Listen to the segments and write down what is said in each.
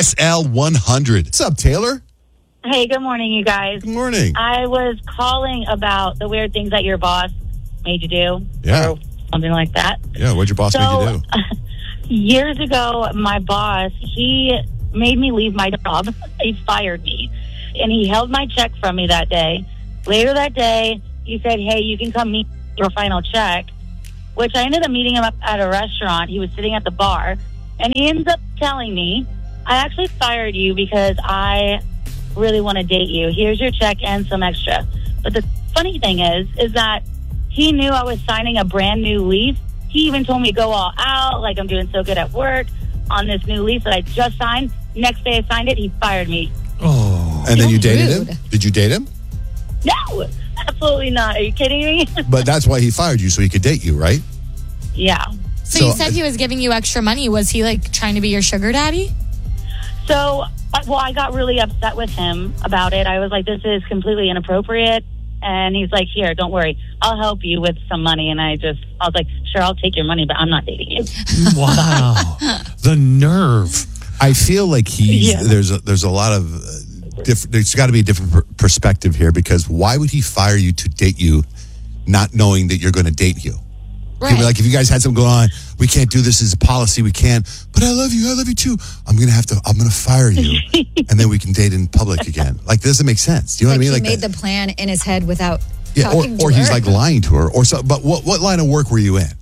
SL100. What's up, Taylor? Hey, good morning, you guys. Good morning. I was calling about the weird things that your boss made you do. Yeah. Or something like that. Yeah, what'd your boss make you do? Years ago, my boss, he made me leave my job. He fired me. And he held my check from me that day. Later that day, he said, hey, you can come meet your final check, which I ended up meeting him up at a restaurant. He was sitting at the bar. And he ends up telling me, I actually fired you because I really want to date you. Here's your check and some extra. But the funny thing is that he knew I was signing a brand new lease. He even told me to go all out, like I'm doing so good at work on this new lease that I just signed. Next day I signed it, he fired me. Oh. And then you dated him? Did you date him? No, absolutely not. Are you kidding me? But that's why he fired you, so he could date you, right? Yeah. So you said he was giving you extra money. Was he like trying to be your sugar daddy? So, well, I got really upset with him about it. I was like, this is completely inappropriate. And he's like, here, don't worry. I'll help you with some money. And I was like, sure, I'll take your money, but I'm not dating you. Wow. The nerve. I feel like there's a lot of there's got to be a different perspective here, because why would he fire you to date you not knowing that you're going to date you? Right. Like, if you guys had something going on, we can't do this as a policy, we can't, but I love you too. I'm going to fire you and then we can date in public again. Like, this doesn't make sense. Do you know what I mean? He Like, made the plan in his head without talking to or her. he's like lying to her or so. But what line of work were you in?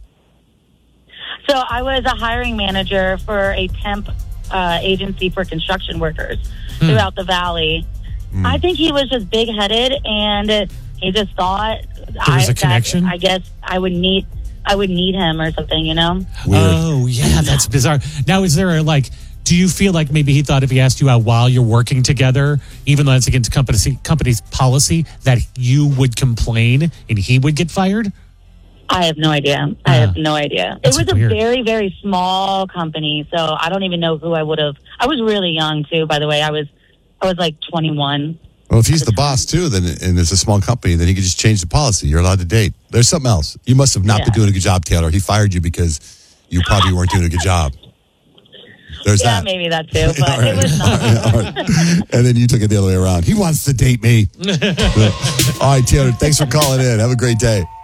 So I was a hiring manager for a temp agency for construction workers throughout the valley. I think he was just big-headed, and he just thought there was a connection. I guess I would need him or something, you know? Weird. Oh, yeah, that's bizarre. Now, is there do you feel like maybe he thought if he asked you out while you're working together, even though it's against company's policy, that you would complain and he would get fired? I have no idea. I have no idea. It was weird. a very, very small company, so I don't even know who I would have. I was really young, too, by the way. I was like 21. Well, if he's the boss, too, and it's a small company, then he could just change the policy. You're allowed to date. There's something else. You must have not been doing a good job, Taylor. He fired you because you probably weren't doing a good job. There's that. Yeah, maybe that, too, but it was not. All right. And then you took it the other way around. He wants to date me. All right, Taylor, thanks for calling in. Have a great day.